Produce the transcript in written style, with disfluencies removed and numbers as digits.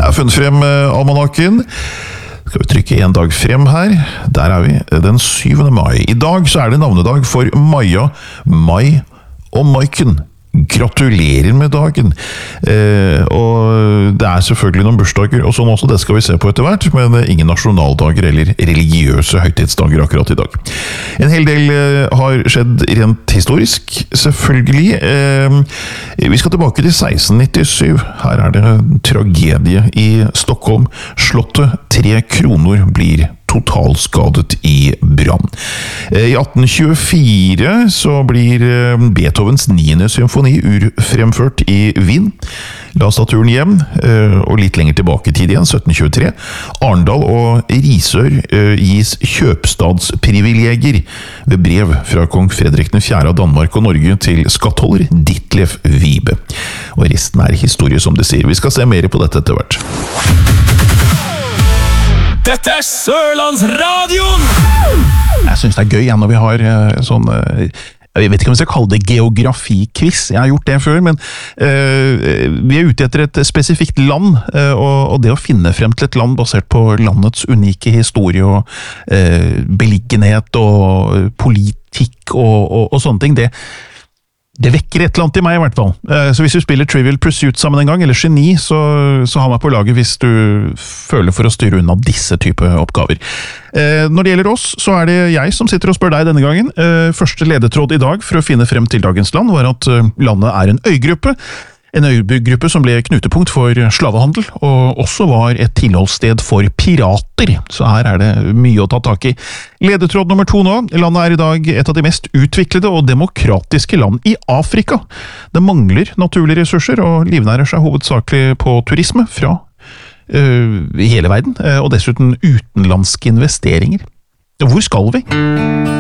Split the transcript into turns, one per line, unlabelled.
Jeg har funnet frem almanakken. Skal vi trykke en dag frem her. Der er vi, den 7. mai. I dag så er det navnedag for Maja, Mai og Maiken. Gratulerer med dagen. Og det er selvfølgelig noen bursdager og sånn også, det skal vi se på etter hvert, men ingen nasjonaldager eller religiøse høytidsdager akkurat i dag. En hel del har skjedd rent historisk, selvfølgelig. Vi skal tilbake til 1697. Her er det en tragedie i Stockholm. Slottet 3 kroner blir totalskadet i brann. I 1824 så blir Beethovens 9. symfoni urfremført i Wien. La staturen hjem, og litt lenger tilbake i tid igjen, 1723. Arendal og Risør gis kjøpstadsprivilegier ved brev fra kong Fredrik 4. av Danmark og Norge til skattholder Ditlev Wibe. Og resten er historie, som det sier. Vi skal se mer på dette etter hvert.
Dette er Sørlandsradioen!
Jeg synes det er gøy når vi har sånn, jeg vet ikke om jeg skal kalle det geografikviss, jeg har gjort det før, men vi er ute etter et spesifikt land, og det å finne frem til et land basert på landets unike historie og beliggenhet og politikk og sånne ting, det vekker et eller annet i meg i hvert fall. Så hvis du spiller Trivial Pursuit sammen en gang, eller Geni, så ha meg på laget hvis du føler for å styre unna disse type oppgaver. Når det gjelder oss, så er det jeg som sitter og spør deg denne gangen. Første ledetråd i dag for å finne frem til dagens land var at landet er en øygruppe. En øygruppe som ble knutepunkt for slavehandel, og også var et tilholdssted for pirater, så her er det mye å ta tak i. Ledetråd nummer 2 nå, landet er i dag et av de mest utviklede og demokratiske land i Afrika. Det mangler naturlige ressurser, og livnærer seg hovedsakelig på turisme fra hele verden, og dessuten utenlandske investeringer. Hvor skal vi?